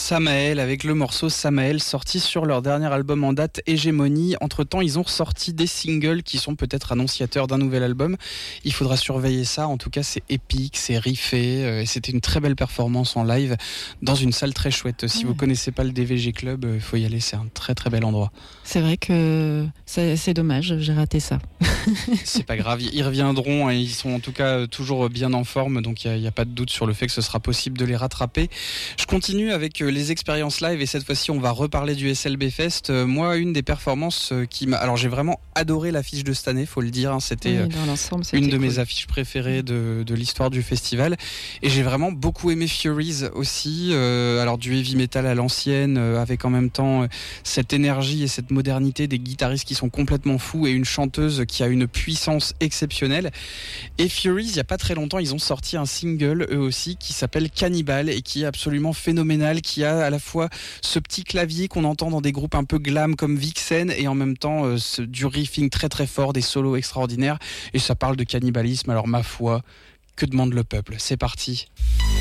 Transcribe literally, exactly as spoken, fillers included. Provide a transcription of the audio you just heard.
Samael avec le morceau Samael sorti sur leur dernier album en date Hégémonie. Entre temps ils ont ressorti des singles qui sont peut-être annonciateurs d'un nouvel album. Il faudra surveiller ça, en tout cas c'est épique, c'est riffé euh, et c'était une très belle performance en live dans une salle très chouette. Si mmh. vous connaissez pas le D V G Club, il euh, faut y aller, c'est un très très bel endroit. C'est vrai que c'est, c'est dommage, j'ai raté ça. C'est pas grave, ils reviendront et ils sont en tout cas toujours bien en forme, donc il n'y a, a pas de doute sur le fait que ce sera possible de les rattraper. Je continue avec les expériences live et cette fois-ci on va reparler du S L B Fest. Moi, une des performances qui m'a... Alors j'ai vraiment adoré l'affiche de cette année, faut le dire, hein. C'était oui, dans l'ensemble, c'était une de cool. mes affiches préférées de, de l'histoire du festival et j'ai vraiment beaucoup aimé Furies aussi, euh, alors du heavy metal à l'ancienne, euh, avec en même temps euh, cette énergie et cette modernité des guitaristes qui sont complètement fous et une chanteuse qui a une puissance exceptionnelle. Et Furies, il n'y a pas très longtemps, ils ont sorti un single eux aussi qui s'appelle Cannibal et qui est absolument phénoménal, qui a à la fois ce petit clavier qu'on entend dans des groupes un peu glam comme Vixen et en même temps euh, ce, du riffing très très fort, des solos extraordinaires et ça parle de cannibalisme. Alors ma foi, que demande le peuple? C'est parti.